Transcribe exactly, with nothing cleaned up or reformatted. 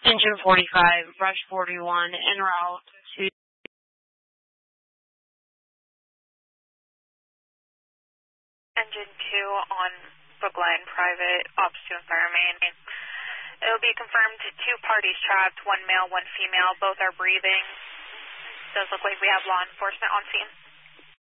Engine forty-five, brush forty-one, en route to Engine two on Brookline Private, ops to and fire main. It will be confirmed two parties trapped, one male, one female. Both are breathing. Does look like we have law enforcement on scene.